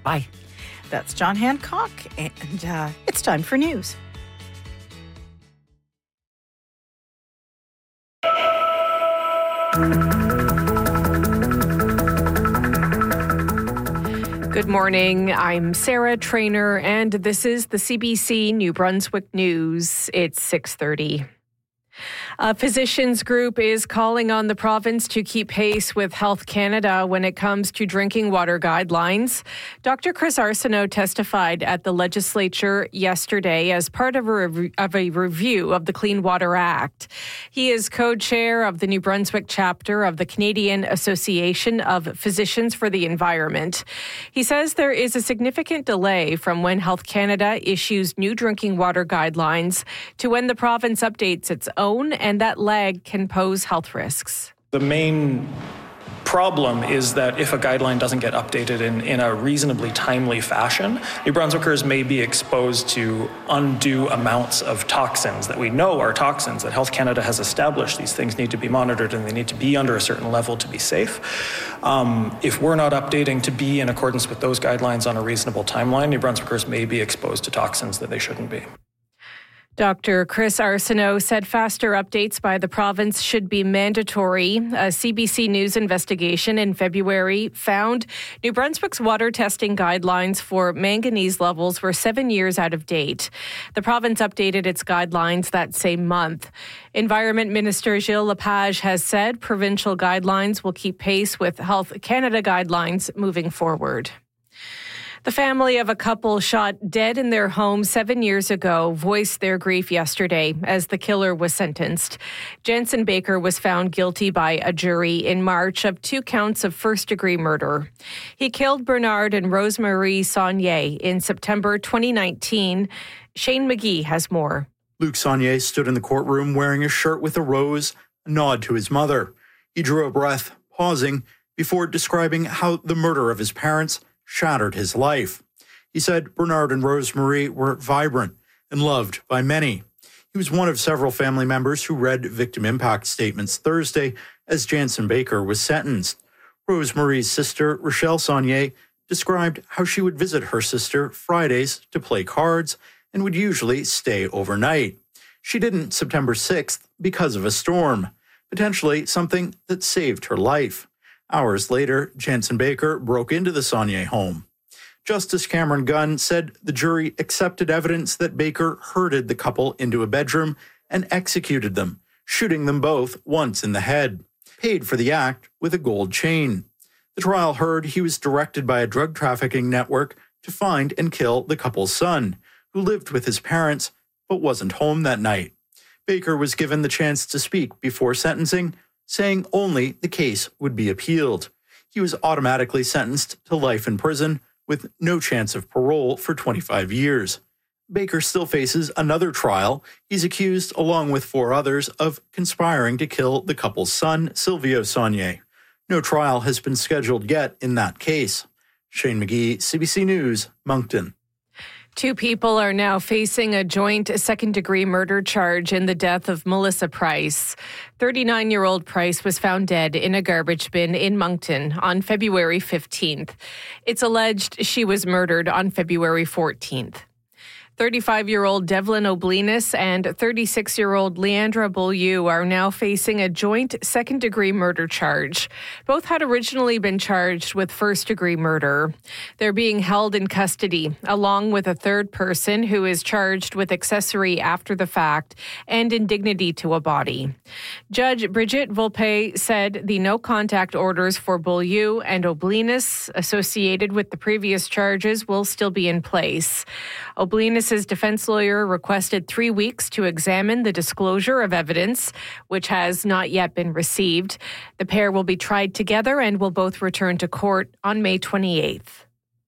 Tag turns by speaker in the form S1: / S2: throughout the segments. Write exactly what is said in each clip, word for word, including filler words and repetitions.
S1: Bye.
S2: That's John Hancock, and uh, it's time for news.
S3: Good morning. I'm Sarah Trainer, and this is the C B C New Brunswick News. It's six thirty. A physicians group is calling on the province to keep pace with Health Canada when it comes to drinking water guidelines. Doctor Chris Arsenault testified at the legislature yesterday as part of a, rev- of a review of the Clean Water Act. He is co-chair of the New Brunswick chapter of the Canadian Association of Physicians for the Environment. He says there is a significant delay from when Health Canada issues new drinking water guidelines to when the province updates its own, and that lag can pose health risks.
S4: The main problem is that if a guideline doesn't get updated in, in a reasonably timely fashion, New Brunswickers may be exposed to undue amounts of toxins that we know are toxins, that Health Canada has established. These things need to be monitored and they need to be under a certain level to be safe. Um, if we're not updating to be in accordance with those guidelines on a reasonable timeline, New Brunswickers may be exposed to toxins that they shouldn't be.
S3: Doctor Chris Arsenault said faster updates by the province should be mandatory. A C B C News investigation in February found New Brunswick's water testing guidelines for manganese levels were seven years out of date. The province updated its guidelines that same month. Environment Minister Gilles Lepage has said provincial guidelines will keep pace with Health Canada guidelines moving forward. The family of a couple shot dead in their home seven years ago voiced their grief yesterday as the killer was sentenced. Jansen Baker was found guilty by a jury in March of two counts of first-degree murder. He killed Bernard and Rosemarie Saunier in September twenty nineteen. Shane McGee has more.
S5: Luc Saunier stood in the courtroom wearing a shirt with a rose, a nod to his mother. He drew a breath, pausing, before describing how the murder of his parents shattered his life. He said Bernard and Rosemarie were vibrant and loved by many. He was one of several family members who read victim impact statements Thursday as Jansen Baker was sentenced. Rosemarie's sister, Rochelle Saunier, described how she would visit her sister Fridays to play cards and would usually stay overnight. She didn't September sixth because of a storm, potentially something that saved her life. Hours later, Jansen Baker broke into the Saunier home. Justice Cameron Gunn said the jury accepted evidence that Baker herded the couple into a bedroom and executed them, shooting them both once in the head, paid for the act with a gold chain. The trial heard he was directed by a drug trafficking network to find and kill the couple's son, who lived with his parents but wasn't home that night. Baker was given the chance to speak before sentencing, saying only the case would be appealed. He was automatically sentenced to life in prison with no chance of parole for twenty-five years. Baker still faces another trial. He's accused, along with four others, of conspiring to kill the couple's son, Silvio Saunier. No trial has been scheduled yet in that case. Shane McGee, C B C News, Moncton.
S3: Two people are now facing a joint second-degree murder charge in the death of Melissa Price. thirty-nine-year-old Price was found dead in a garbage bin in Moncton on February fifteenth. It's alleged she was murdered on February fourteenth. thirty-five-year-old Devlin Oblinus and thirty-six-year-old Leandra Beaulieu are now facing a joint second-degree murder charge. Both had originally been charged with first-degree murder. They're being held in custody, along with a third person who is charged with accessory after the fact and indignity to a body. Judge Brigitte Volpe said the no-contact orders for Beaulieu and Oblinus associated with the previous charges will still be in place. Oblinus His defense lawyer requested three weeks to examine the disclosure of evidence, which has not yet been received. The pair will be tried together and will both return to court on May twenty-eighth.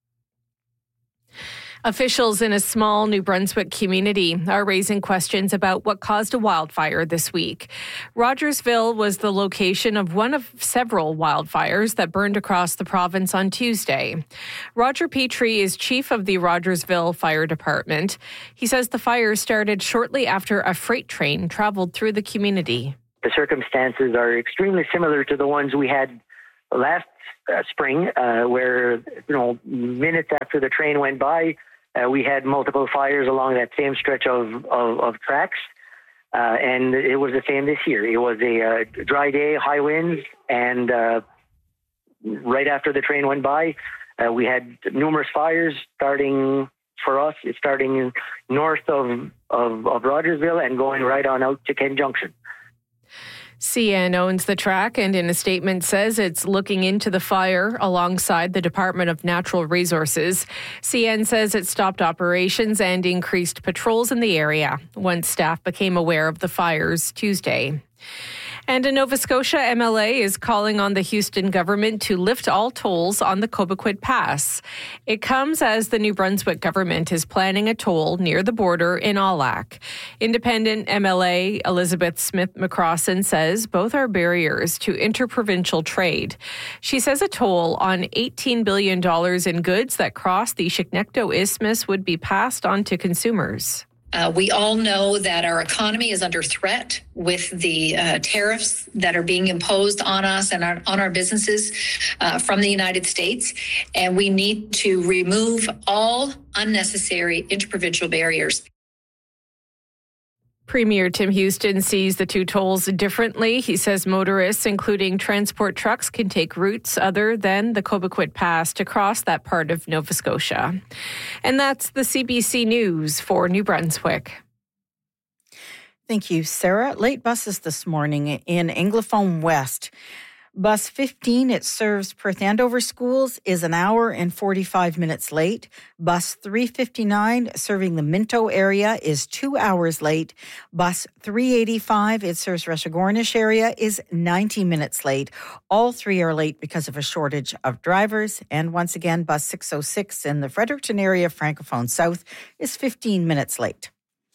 S3: Officials in a small New Brunswick community are raising questions about what caused a wildfire this week. Rogersville was the location of one of several wildfires that burned across the province on Tuesday. Roger Petrie is chief of the Rogersville Fire Department. He says the fire started shortly after a freight train traveled through the community.
S6: The circumstances are extremely similar to the ones we had
S1: last uh, spring, uh, where, you know, minutes after the train went by, uh, we had multiple fires along that same stretch of, of, of tracks. Uh, and it was the same this year. It was a uh, dry day, high winds, and uh, right after the train went by, uh, we had numerous fires starting for us, starting north of, of, of Rogersville and going right on out to Ken Junction.
S3: C N owns the track and in a statement says it's looking into the fire alongside the Department of Natural Resources. C N says it stopped operations and increased patrols in the area once staff became aware of the fires Tuesday. And a Nova Scotia M L A is calling on the Houston government to lift all tolls on the Cobequid Pass. It comes as the New Brunswick government is planning a toll near the border in Allac. Independent M L A Elizabeth Smith-McCrossan says both are barriers to interprovincial trade. She says a toll on eighteen billion dollars in goods that cross the Chignecto Isthmus would be passed on to consumers.
S6: Uh, we all know that our economy is under threat with the uh, tariffs that are being imposed on us and our, on our businesses uh, from the United States. And we need to remove all unnecessary interprovincial barriers.
S3: Premier Tim Houston sees the two tolls differently. He says motorists, including transport trucks, can take routes other than the Cobequid Pass to cross that part of Nova Scotia. And that's the C B C News for New Brunswick.
S2: Thank you, Sarah. Late buses this morning in Anglophone West. Bus fifteen, it serves Perth Andover schools, is an hour and forty-five minutes late. Bus three fifty-nine, serving the Minto area, is two hours late. Bus three eighty-five, it serves Reshigournish area, is ninety minutes late. All three are late because of a shortage of drivers. And once again, bus six oh six in the Fredericton area, Francophone South, is fifteen minutes late.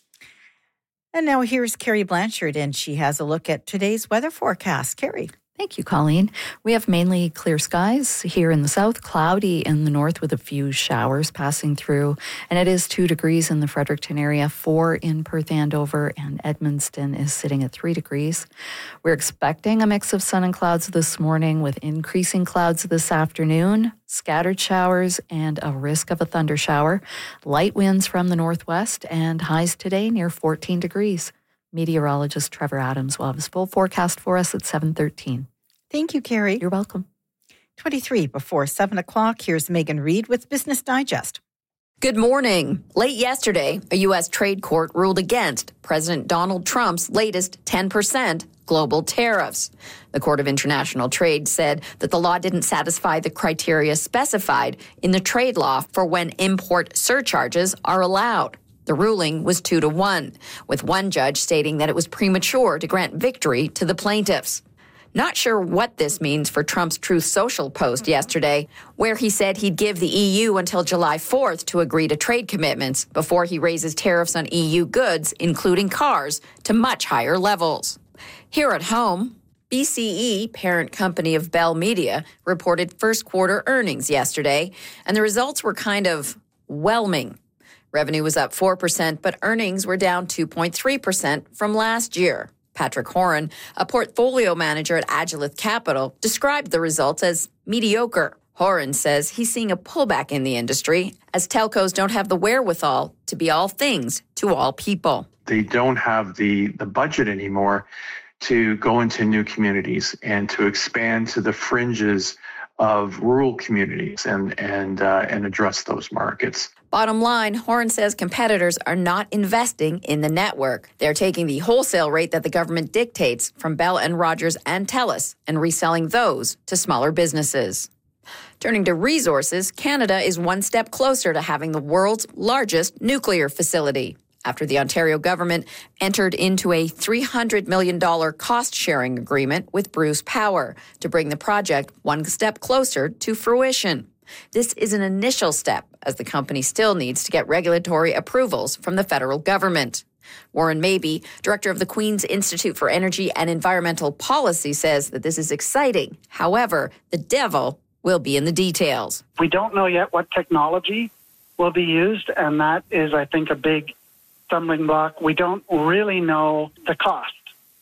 S2: And now here's Carrie Blanchard, and she has a look at today's weather forecast. Carrie.
S7: Thank you, Colleen. We have mainly clear skies here in the south, cloudy in the north with a few showers passing through. And it is two degrees in the Fredericton area, four in Perth Andover, and Edmundston is sitting at three degrees. We're expecting a mix of sun and clouds this morning with increasing clouds this afternoon, scattered showers, and a risk of a thunder shower. Light winds from the northwest and highs today near fourteen degrees. Meteorologist Trevor Adams will have his full forecast for us at seven thirteen.
S2: Thank you, Carrie.
S7: You're welcome.
S2: twenty-three before seven o'clock. Here's Megan Reid with Business Digest.
S8: Good morning. Late yesterday, a U S trade court ruled against President Donald Trump's latest ten percent global tariffs. The Court of International Trade said that the law didn't satisfy the criteria specified in the trade law for when import surcharges are allowed. The ruling was two to one, with one judge stating that it was premature to grant victory to the plaintiffs. Not sure what this means for Trump's Truth Social post yesterday, where he said he'd give the E U until July fourth to agree to trade commitments before he raises tariffs on E U goods, including cars, to much higher levels. Here at home, B C E, parent company of Bell Media, reported first quarter earnings yesterday, and the results were kind of whelming. Revenue was up four percent, but earnings were down two point three percent from last year. Patrick Horan, a portfolio manager at Agilith Capital, described the results as mediocre. Horan says he's seeing a pullback in the industry as telcos don't have the wherewithal to be all things to all people.
S9: They don't have the, the budget anymore to go into new communities and to expand to the fringes of rural communities and and uh, and address those markets.
S8: Bottom line, Horan says competitors are not investing in the network. They're taking the wholesale rate that the government dictates from Bell and Rogers and TELUS and reselling those to smaller businesses. Turning to resources, Canada is one step closer to having the world's largest nuclear facility after the Ontario government entered into a three hundred million dollars cost-sharing agreement with Bruce Power to bring the project one step closer to fruition. This is an initial step, as the company still needs to get regulatory approvals from the federal government. Warren Mabey, director of the Queen's Institute for Energy and Environmental Policy, says that this is exciting. However, the devil will be in the details.
S10: We don't know yet what technology will be used, and that is, I think, a big stumbling block. We don't really know the cost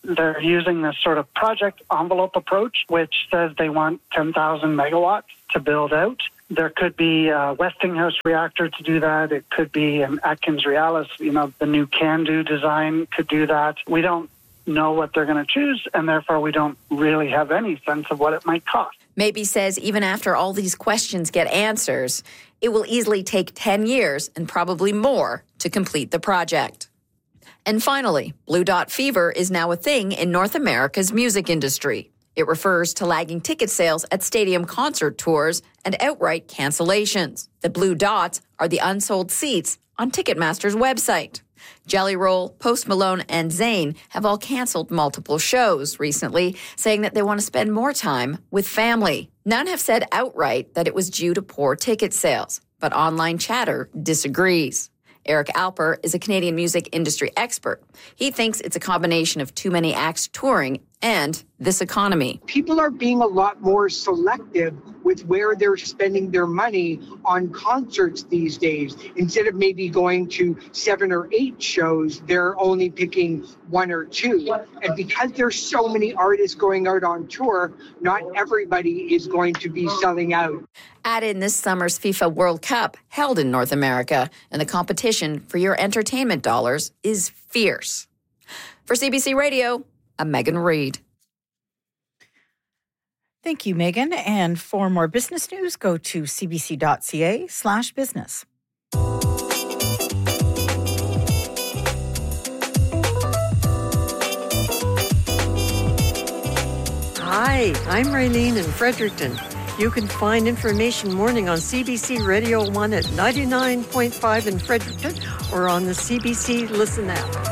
S10: They're using this sort of project envelope approach, which says they want ten thousand megawatts to build out. There could be a Westinghouse reactor to do that. It could be an Atkins-Realis, you know, the new CANDU design could do that. We don't know what they're going to choose, and therefore we don't really have any sense of what it might cost.
S8: Mabey says even after all these questions get answers, it will easily take ten years and probably more to complete the project. And finally, Blue Dot fever is now a thing in North America's music industry. It refers to lagging ticket sales at stadium concert tours and outright cancellations. The blue dots are the unsold seats on Ticketmaster's website. Jelly Roll, Post Malone, and Zayn have all canceled multiple shows recently, saying that they want to spend more time with family. None have said outright that it was due to poor ticket sales, but online chatter disagrees. Eric Alper is a Canadian music industry expert. He thinks it's a combination of too many acts touring and this economy.
S11: People are being a lot more selective with where they're spending their money on concerts these days. Instead of maybe going to seven or eight shows, they're only picking one or two. And because there's so many artists going out on tour, not everybody is going to be selling out.
S8: Add in this summer's FIFA World Cup held in North America, and the competition for your entertainment dollars is fierce. For C B C Radio, I'm Megan Reid.
S2: Thank you, Megan. And for more business news, go to cbc.ca slash business.
S12: Hi, I'm Raylene in Fredericton. You can find Information Morning on C B C Radio one at ninety-nine point five in Fredericton or on the C B C Listen app.